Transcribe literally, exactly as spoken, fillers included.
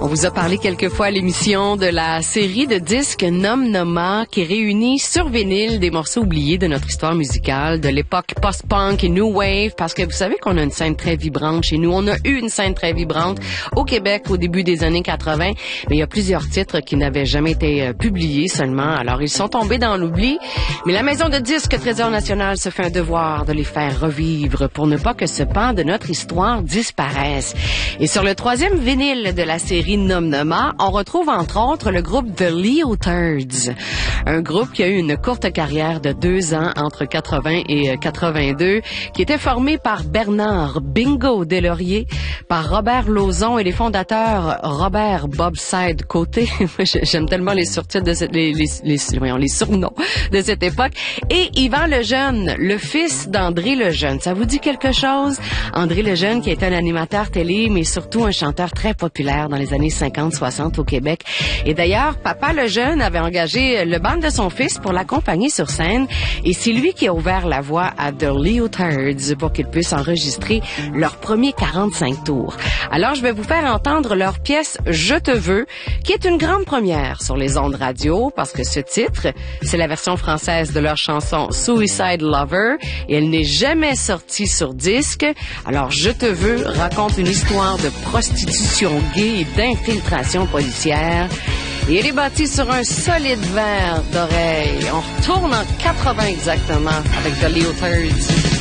On vous a parlé quelquefois à l'émission de la série de disques Nom Noma qui réunit sur vinyle des morceaux oubliés de notre histoire musicale, de l'époque post-punk et new wave, parce que vous savez qu'on a une scène très vibrante chez nous. On a eu une scène très vibrante au Québec au début des années quatre-vingt, mais il y a plusieurs titres qui n'avaient jamais été euh, publiés seulement. Alors, ils sont tombés dans l'oubli, mais la maison de disques Trésor National se fait un devoir de les faire revivre pour ne pas que ce pan de notre histoire disparaisse. Et sur le troisième vinyle de la série Nom Noma, on retrouve entre autres le groupe The Leotards, un groupe qui a eu une courte carrière de deux ans entre quatre-vingts et quatre-vingt-deux, qui était formé par Bernard Bingo Deslauriers, par Robert Lauzon et les fondateurs Robert Bobside Côté. J'aime tellement les surtitres de cette, les, les, les, voyons, les surnoms de cette époque. Et Yvan Lejeune, le fils d'André Lejeune. Ça vous dit quelque chose? André Lejeune qui est un animateur télé, mais surtout un chanteur très populaire dans les années cinquante soixante au Québec. Et d'ailleurs, Papa Lejeune avait engagé le band de son fils pour l'accompagner sur scène. Et c'est lui qui a ouvert la voie à The Leotards pour qu'ils puissent enregistrer leur premier quarante-cinq tours. Alors, je vais vous faire entendre leur pièce « Je te veux », qui est une grande première sur les ondes radio, parce que ce titre, c'est la version française de leur chanson « Suicide Lover » et elle n'est jamais sortie sur disque. Alors, « Je te veux » raconte une histoire de prostitution gay et d'infiltration policière. Et elle est bâtie sur un solide verre d'oreille. On retourne en quatre-vingts exactement avec The Leotards.